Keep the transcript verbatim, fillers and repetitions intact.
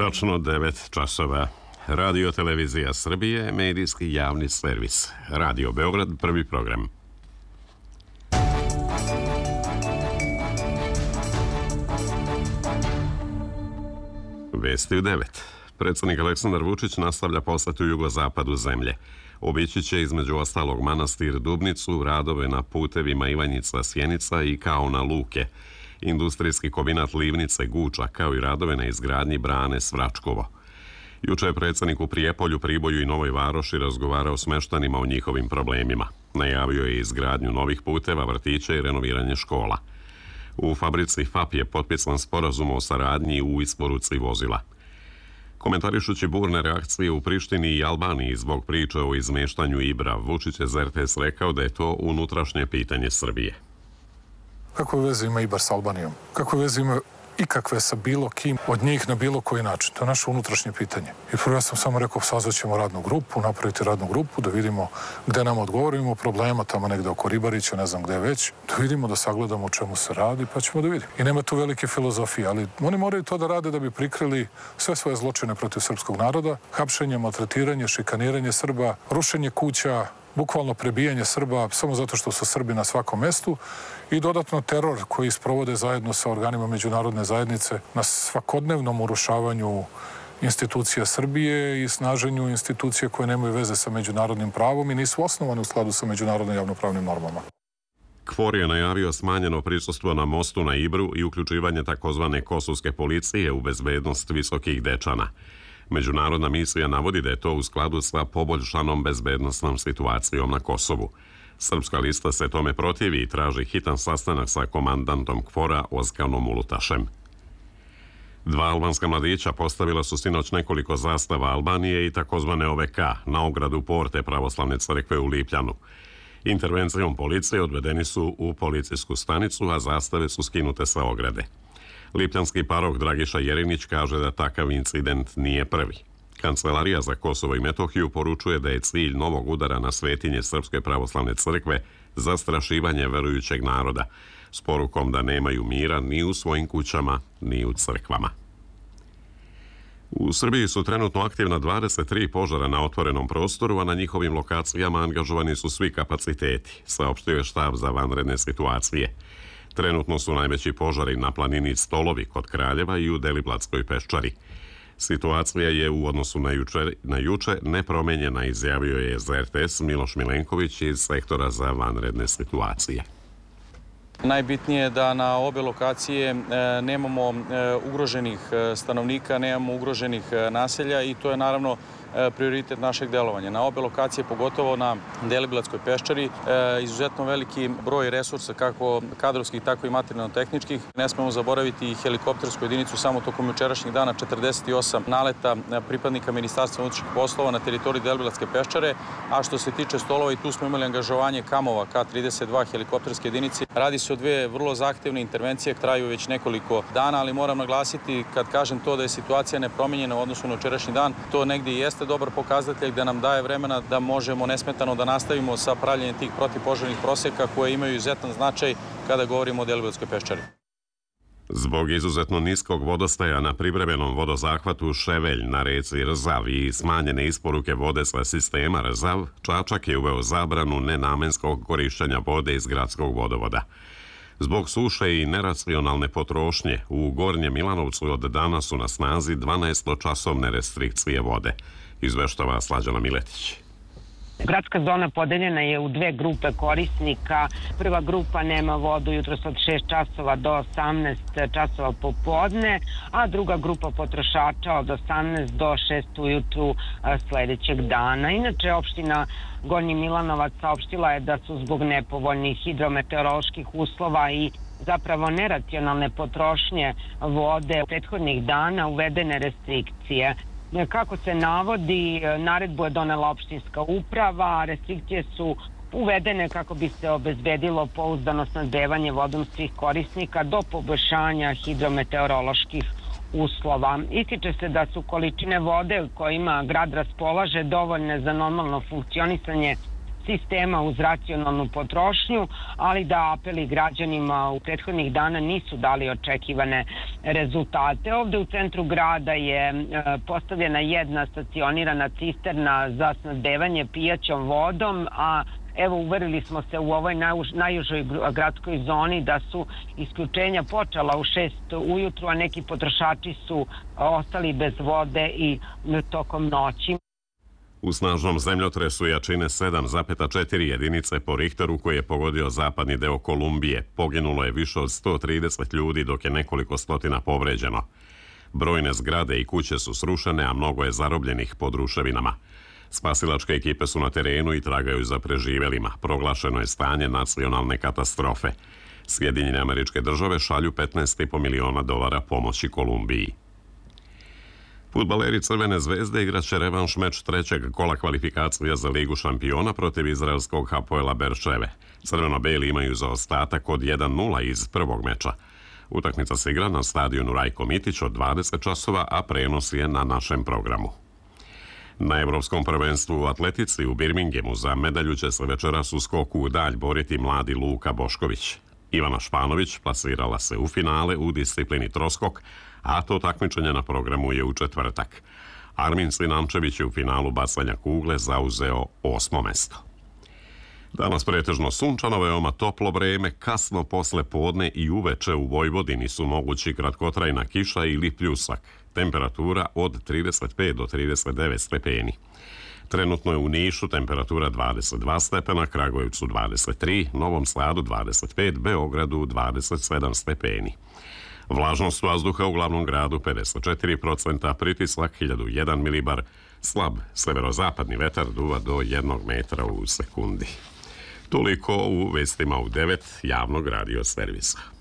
Tačno devet časova. Radio Televizija Srbije, medijski javni servis. Radio Beograd, prvi program. Vesti u devet. Predsjednik Aleksandar Vučić nastavlja posjetu jugozapadu zemlje. Obići će između ostalog manastir Dubnicu, radove na putevima Ivanjica-Sjenica i Kaona Luke, industrijski kombinat Livnice Guča, kao i radove na izgradnji brane Svračkovo. Juče je predsjednik u Prijepolju, Priboju i Novoj Varoši razgovarao s meštanima o njihovim problemima. Najavio je izgradnju novih puteva, vrtića i renoviranje škola. U fabrici F A P je potpisan sporazum o saradnji u isporuci vozila. Komentarišući burne reakcije u Prištini i Albaniji zbog priče o izmeštanju Ibra, Vučić je za R T S rekao da je to unutrašnje pitanje Srbije. Kakve veze ima Ibar s Albanijom? Kakve veze ima ikakve sa bilo kim od njih na bilo koji način? To je naše unutrašnje pitanje. I prvo ja sam samo rekao, sazvaćemo radnu grupu, napraviti radnu grupu, da vidimo gde nam odgovorimo problema, tamo negde oko Ribarića, ne znam gde već, da vidimo, da sagledamo o čemu se radi, pa ćemo da vidimo. I nema tu velike filozofije, ali oni moraju to da rade da bi prikrili sve svoje zločine protiv srpskog naroda, hapšenje, maltretiranje, šikaniranje Srba, rušenje kuća, bukvalno prebijanje Srba samo zato što su Srbi na svakom mestu i dodatno teror koji sprovode zajedno sa organima međunarodne zajednice na svakodnevnom urušavanju institucija Srbije i snaženju institucija koje nemaju veze sa međunarodnim pravom i nisu osnovane u skladu sa međunarodnim javnopravnim normama. KFOR je najavio smanjeno prisustvo na mostu na Ibru i uključivanje takozvane kosovske policije u bezbednost Visokih Dečana. Međunarodna misija navodi da je to u skladu sa poboljšanom bezbednosnom situacijom na Kosovu. Srpska lista se tome protivi i traži hitan sastanak sa komandantom KFOR-a Ozkanom Ulutašem. Dva albanska mladića postavila su sinoć nekoliko zastava Albanije i takozvane O V K na ogradu porte pravoslavne crkve u Lipljanu. Intervencijom policije odvedeni su u policijsku stanicu, a zastave su skinute sa ograde. Lipljanski parok Dragiša Jerinić kaže da takav incident nije prvi. Kancelarija za Kosovo i Metohiju poručuje da je cilj novog udara na svetinje Srpske pravoslavne crkve zastrašivanje verujućeg naroda, s porukom da nemaju mira ni u svojim kućama, ni u crkvama. U Srbiji su trenutno aktivna dvadeset tri požara na otvorenom prostoru, a na njihovim lokacijama angažovani su svi kapaciteti, saopštio je štab za vanredne situacije. Trenutno su najveći požari na planini Stolovi kod Kraljeva i u Deliblatskoj peščari. Situacija je u odnosu na juče, na juče nepromenjena, izjavio je za R T S Miloš Milenković iz sektora za vanredne situacije. Najbitnije je da na obe lokacije nemamo ugroženih stanovnika, nemamo ugroženih naselja i to je naravno prioritet našeg delovanja. Na obe lokacije, pogotovo na Deliblatskoj peščari, izuzetno veliki broj resursa, kako kadrovskih, tako i materijalno-tehničkih. Ne smemo zaboraviti i helikoptersku jedinicu, samo tokom jučerašnjih dana četrdeset osam naleta pripadnika Ministarstva unutrašnjih poslova na teritoriji Deliblatske peščare, a što se tiče Stolova, i tu smo imali angažovanje Kamova K trideset dva helikopterske jedinice. Radi se o dve vrlo zahtevne intervencije, traju već nekoliko dana, ali moram naglasiti, kad kažem to da je situacija nepromenjena u odnosu na jučerašnji dan, to negdje jeste dobar pokazatelj da nam daje vremena da možemo nesmetano da nastavimo sa pravljenjem tih protivpožarnih proseka koje imaju izuzetan značaj kada govorimo o Deliblatskoj peščari. Zbog izuzetno niskog vodostaja na privremenom vodozahvatu Ševelj na reci Rzav i smanjene isporuke vode sa sistema Rzav, Čačak je uveo zabranu nenamenskog korišćenja vode iz gradskog vodovoda. Zbog suše i neracionalne potrošnje, u Gornjem Milanovcu od danas su na snazi dvanaestočasovne restrikcije vode, izveštava Slađana Miletić. Gradska zona podeljena je u dve grupe korisnika. Prva grupa nema vodu jutros od šest časova do osamnaest časova popodne, a druga grupa potrošača od osamnaest do šest ujutru sledećeg dana. Inače, opština Gornji Milanovac saopštila je da su zbog nepovoljnih hidrometeoroloških uslova i zapravo neracionalne potrošnje vode prethodnih dana uvedene restrikcije. Kako se navodi, naredbu je donela opštinska uprava, restrikcije su uvedene kako bi se obezbedilo pouzdano snabdevanje vodom svih korisnika do poboljšanja hidrometeoroloških uslova. Ističe se da su količine vode kojima grad raspolaže dovoljne za normalno funkcionisanje sistema uz racionalnu potrošnju, ali da apeli građanima u prethodnih dana nisu dali očekivane rezultate. Ovde u centru grada je postavljena jedna stacionirana cisterna za snabdevanje pijaćom vodom, a evo, uverili smo se u ovoj najužoj gradskoj zoni da su isključenja počela u šest ujutru, a neki potrošači su ostali bez vode i tokom noći. U snažnom zemljotresu jačine sedam zarez četiri jedinice po Richteru koji je pogodio zapadni deo Kolumbije, poginulo je više od sto trideset ljudi dok je nekoliko stotina povređeno. Brojne zgrade i kuće su srušene, a mnogo je zarobljenih pod ruševinama. Spasilačke ekipe su na terenu i tragaju za preživelima. Proglašeno je stanje nacionalne katastrofe. Sjedinjene Američke Države šalju petnaest i po miliona dolara pomoći Kolumbiji. Fudbaleri Crvene zvezde igraće revanš meč trećeg kola kvalifikacija za Ligu šampiona protiv izraelskog Hapoela Berševe. Crveno-beli imaju zaostatak od jedan nula iz prvog meča. Utakmica se igra na stadionu Rajko Mitić od dvadeset časova, a prenos je na našem programu. Na Evropskom prvenstvu u atletici u Birminghamu za medalju će se večeras u skoku u dalj boriti mladi Luka Bošković. Ivana Španović plasirala se u finale u disciplini troskok, a to takmičenje na programu je u četvrtak. Armin Slinamčević je u finalu bacanja kugle zauzeo osmo mesto. Danas pretežno sunčano, veoma toplo vreme, kasno posle podne i uveče u Vojvodini su mogući kratkotrajna kiša ili pljusak. Temperatura od trideset pet do trideset devet stepeni. Trenutno je u Nišu temperatura dvadeset dva stepena, Kragujevcu dvadeset tri, Novom Sadu dvadeset pet, Beogradu dvadeset sedam stepeni. Vlažnost vazduha u glavnom gradu pedeset četiri procenta, pritisak hiljadu jedan milibar, slab severozapadni vetar duva do jednog metra u sekundi. Toliko u vestima u devet javnog radio servisa.